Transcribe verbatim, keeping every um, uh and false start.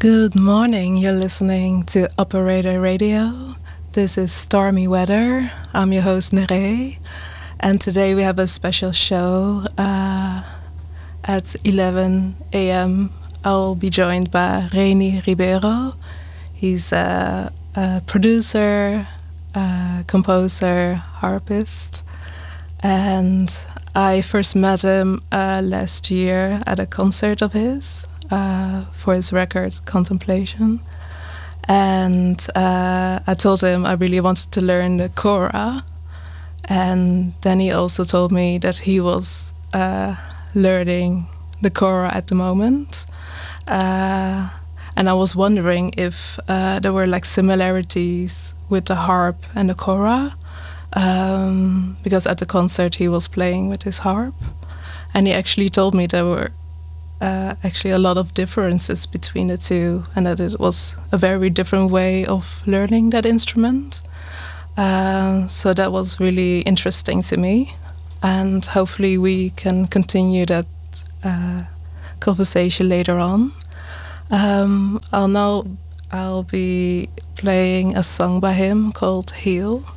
Good morning. You're listening to Operator Radio. This is Stormy Weather. I'm your host, Nere. And today we have a special show. Uh, at eleven a.m. I'll be joined by Reni Ribeiro. He's a, a producer, a composer, harpist. And I first met him uh, last year at a concert of his. Uh, for his record Contemplation, and uh, I told him I really wanted to learn the kora, and then he also told me that he was uh, learning the kora at the moment, uh, and I was wondering if uh, there were like similarities with the harp and the kora, um, because at the concert he was playing with his harp, and he actually told me there were Uh, actually a lot of differences between the two, and that it was a very different way of learning that instrument. Uh, so that was really interesting to me, and hopefully we can continue that uh, conversation later on. Um, I'll now I'll be playing a song by him called Heal.